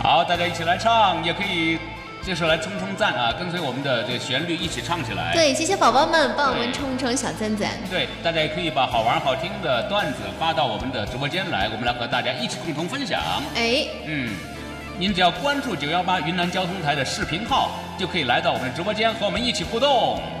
好，大家一起来唱，也可以这时候来冲冲赞啊，跟随我们的这个旋律一起唱起来。 对，谢谢宝宝们帮我们冲冲小赞赞。 对，大家也可以把好玩好听的段子发到我们的直播间来，我们来和大家一起共同分享。 哎， 您只要关注918云南交通台的视频号，就可以来到我们的直播间和我们一起互动。